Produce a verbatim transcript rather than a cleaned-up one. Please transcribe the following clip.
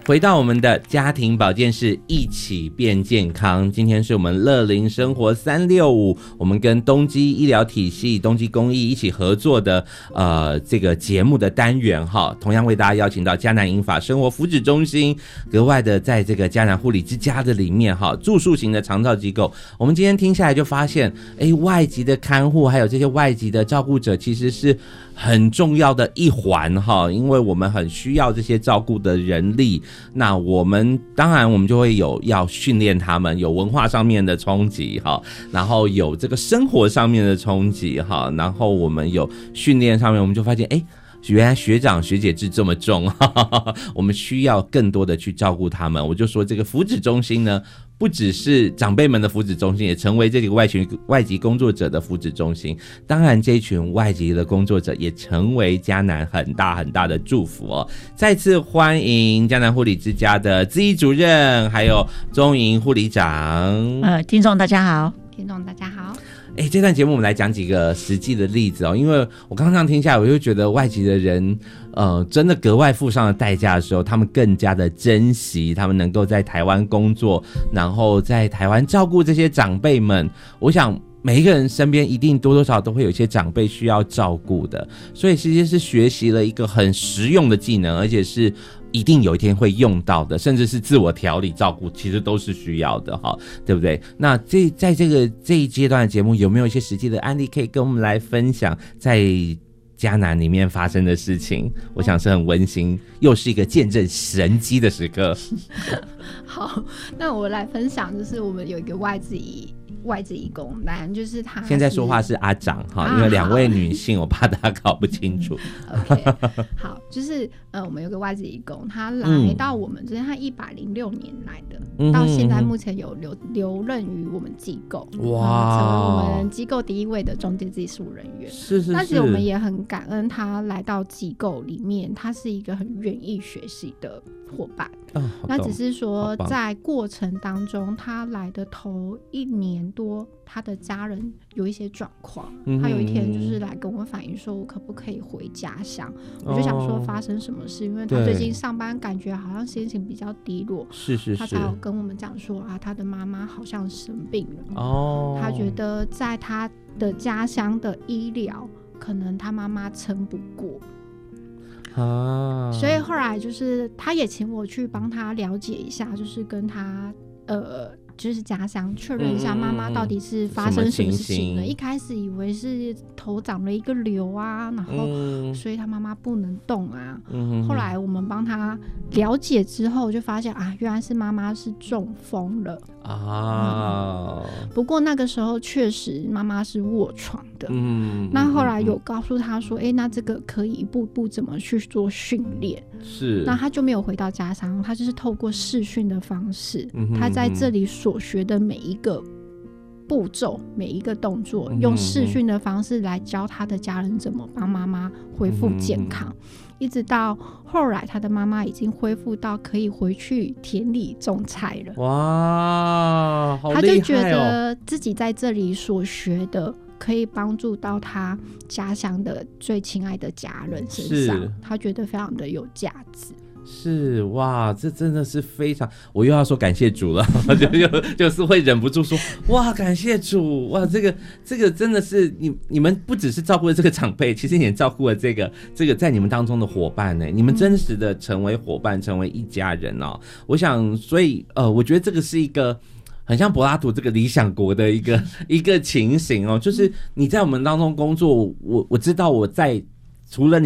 回到我们的家庭保健室，一起变健康。今天是我们乐龄生活三六五，我们跟东基医疗体系、东基公益一起合作的呃这个节目的单元哈。同样为大家邀请到嘉南银发生活福祉中心，格外的在这个嘉南护理之家的里面哈，住宿型的长照机构。我们今天听下来就发现，哎，外籍的看护还有这些外籍的照顾者，其实是很重要的一环哈，因为我们很需要这些照顾的人力。那我们当然我们就会有要训练他们，有文化上面的冲击哈，然后有这个生活上面的冲击哈，然后我们有训练上面，我们就发现哎。原来学长学姐制这么重，哈哈哈，我们需要更多的去照顾他们。我就说这个福祉中心呢，不只是长辈们的福祉中心，也成为这个外群外籍工作者的福祉中心。当然，这一群外籍的工作者也成为嘉南很大很大的祝福哦。再次欢迎嘉南护理之家的资医主任，还有钟莹护理长。 呃，听众大家好， 听众大家好。 哎，这段节目我们来讲几个实际的例子哦，因为我刚刚听下来，我就觉得外籍的人，呃，真的格外付上了代价的时候，他们更加的珍惜他们能够在台湾工作，然后在台湾照顾这些长辈们。我想每一个人身边一定多多少少都会有一些长辈需要照顾的，所以其实是学习了一个很实用的技能，而且是一定有一天会用到的，甚至是自我调理照顾，其实都是需要的哈，对不对？那这在这个这一阶段的节目，有没有一些实际的案例可以跟我们来分享，在嘉南里面发生的事情？我想是很温馨，又是一个见证神迹的时刻。 好，那我来分享，就是我们有一个外籍外籍义工，男就是他是现在说话是阿长哈、啊，因为两位女性，我怕大家搞不清楚。 OK， 好，就是呃，我们有个外籍义工，他来到我们这边，他一百零六年来的、嗯，到现在目前有留留任于我们机构，哇，成为我们机构第一位的中介技术人员。 是是是。 但是我们也很感恩他来到机构里面，他是一个很愿意学习的伙伴。哦、那只是说在过程当中，他来的头一年多，他的家人有一些状况、嗯、他有一天就是来跟我反映说我可不可以回家乡、哦、我就想说发生什么事，因为他最近上班感觉好像心情比较低落， 是是是， 他才有跟我们讲说啊，他的妈妈好像生病了、哦、他觉得在他的家乡的医疗可能他妈妈撑不过啊，所以后来就是他也请我去帮他了解一下，就是跟他呃就是家乡确认一下妈妈到底是发生什么事情了、嗯、一开始以为是头长了一个瘤啊，然后所以他妈妈不能动啊、嗯、后来我们帮他了解之后就发现啊，原来是妈妈是中风了啊、嗯、不过那个时候确实妈妈是卧床的，嗯，那后来有告诉他说哎、欸，那这个可以一步步怎么去做训练，是，那他就没有回到家乡，他就是透过视讯的方式、嗯、他在这里所学的每一个步骤每一个动作、嗯、用视讯的方式来教他的家人怎么帮妈妈恢复健康、嗯、一直到后来他的妈妈已经恢复到可以回去田里种菜了，哇，好厉害哦，他就觉得自己在这里所学的可以帮助到他家乡的最亲爱的家人身上，他觉得非常的有价值。 是，哇，这真的是非常，我又要说感谢主了，就就就是会忍不住说，哇，感谢主，哇，这个这个真的是你你们不只是照顾了这个长辈，其实你也照顾了这个这个在你们当中的伙伴呢，你们真实的成为伙伴，成为一家人哦。我想，所以呃，我觉得这个是一个很像柏拉图这个理想国的一个一个情形哦，就是你在我们当中工作，我我知道我在除了